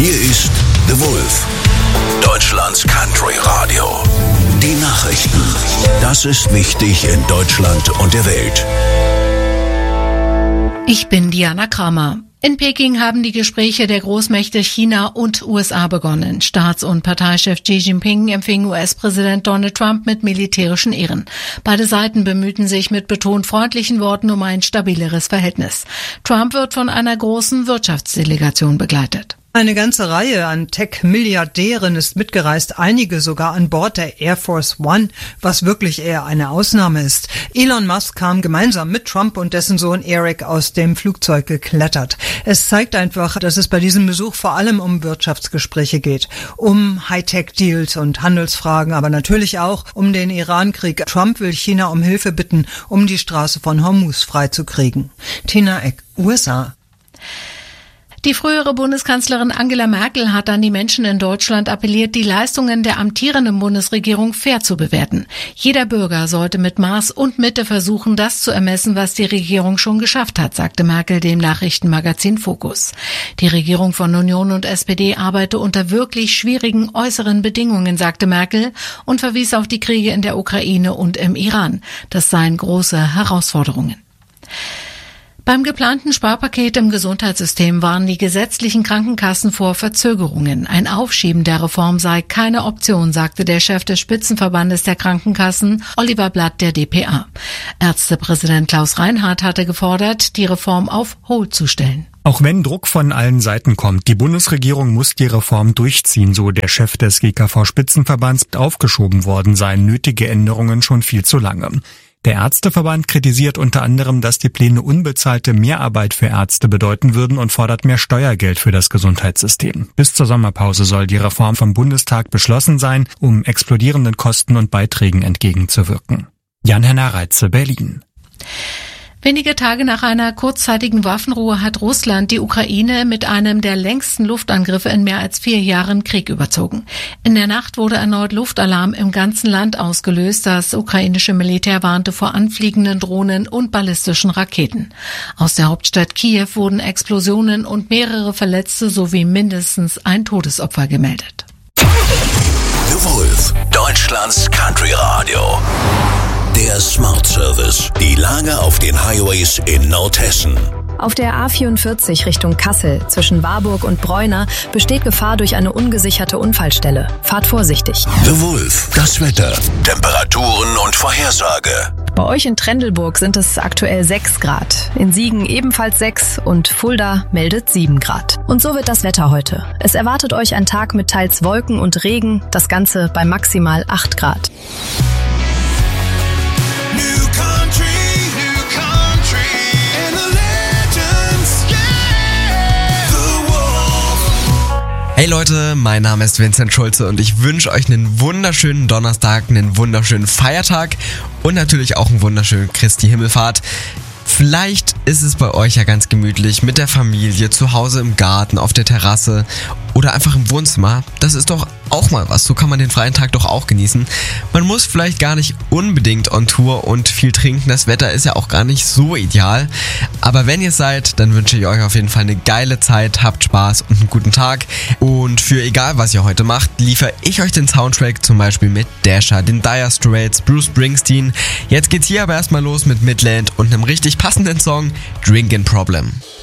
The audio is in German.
Hier ist The Wolf, Deutschlands Country Radio. Die Nachrichten. Das ist wichtig in Deutschland und der Welt. Ich bin Diana Kramer. In Peking haben die Gespräche der Großmächte China und USA begonnen. Staats- und Parteichef Xi Jinping empfing US-Präsident Donald Trump mit militärischen Ehren. Beide Seiten bemühten sich mit betont freundlichen Worten um ein stabileres Verhältnis. Trump wird von einer großen Wirtschaftsdelegation begleitet. Eine ganze Reihe an Tech-Milliardären ist mitgereist, einige sogar an Bord der Air Force One, was wirklich eher eine Ausnahme ist. Elon Musk kam gemeinsam mit Trump und dessen Sohn Eric aus dem Flugzeug geklettert. Es zeigt einfach, dass es bei diesem Besuch vor allem um Wirtschaftsgespräche geht, um Hightech-Deals und Handelsfragen, aber natürlich auch um den Iran-Krieg. Trump will China um Hilfe bitten, um die Straße von Hormuz freizukriegen. Tina Eck, USA. Die frühere Bundeskanzlerin Angela Merkel hat an die Menschen in Deutschland appelliert, die Leistungen der amtierenden Bundesregierung fair zu bewerten. Jeder Bürger sollte mit Maß und Mitte versuchen, das zu ermessen, was die Regierung schon geschafft hat, sagte Merkel dem Nachrichtenmagazin Focus. Die Regierung von Union und SPD arbeite unter wirklich schwierigen äußeren Bedingungen, sagte Merkel und verwies auf die Kriege in der Ukraine und im Iran. Das seien große Herausforderungen. Beim geplanten Sparpaket im Gesundheitssystem warnen die gesetzlichen Krankenkassen vor Verzögerungen. Ein Aufschieben der Reform sei keine Option, sagte der Chef des Spitzenverbandes der Krankenkassen, Oliver Blatt, der dpa. Ärztepräsident Klaus Reinhardt hatte gefordert, die Reform auf Hold zu stellen. Auch wenn Druck von allen Seiten kommt, die Bundesregierung muss die Reform durchziehen, so der Chef des GKV-Spitzenverbands. Aufgeschoben worden seien nötige Änderungen schon viel zu lange. Der Ärzteverband kritisiert unter anderem, dass die Pläne unbezahlte Mehrarbeit für Ärzte bedeuten würden und fordert mehr Steuergeld für das Gesundheitssystem. Bis zur Sommerpause soll die Reform vom Bundestag beschlossen sein, um explodierenden Kosten und Beiträgen entgegenzuwirken. Jan-Henner Reitze, Berlin. Wenige Tage nach einer kurzzeitigen Waffenruhe hat Russland die Ukraine mit einem der längsten Luftangriffe in mehr als 4 Jahren Krieg überzogen. In der Nacht wurde erneut Luftalarm im ganzen Land ausgelöst. Das ukrainische Militär warnte vor anfliegenden Drohnen und ballistischen Raketen. Aus der Hauptstadt Kiew wurden Explosionen und mehrere Verletzte sowie mindestens ein Todesopfer gemeldet. The Wolf, Deutschlands Country Radio. Der Smart Service. Die Lage auf den Highways in Nordhessen. Auf der A44 Richtung Kassel zwischen Warburg und Bräuner besteht Gefahr durch eine ungesicherte Unfallstelle. Fahrt vorsichtig. The Wolf, das Wetter, Temperaturen und Vorhersage. Bei euch in Trendelburg sind es aktuell 6 Grad. In Siegen ebenfalls 6 und Fulda meldet 7 Grad. Und so wird das Wetter heute. Es erwartet euch ein Tag mit teils Wolken und Regen, das Ganze bei maximal 8 Grad. Hey Leute, mein Name ist Vincent Schulze und ich wünsche euch einen wunderschönen Donnerstag, einen wunderschönen Feiertag und natürlich auch einen wunderschönen Christi Himmelfahrt. Vielleicht ist es bei euch ja ganz gemütlich mit der Familie, zu Hause im Garten, auf der Terrasse oder einfach im Wohnzimmer. Das ist doch auch mal was, so kann man den freien Tag doch auch genießen. Man muss vielleicht gar nicht unbedingt on Tour und viel trinken, das Wetter ist ja auch gar nicht so ideal. Aber wenn ihr es seid, dann wünsche ich euch auf jeden Fall eine geile Zeit, habt Spaß und einen guten Tag. Und für egal was ihr heute macht, liefere ich euch den Soundtrack zum Beispiel mit Dasher, den Dire Straits, Bruce Springsteen. Jetzt geht's hier aber erstmal los mit Midland und einem richtig passenden Song, Drinkin' Problem.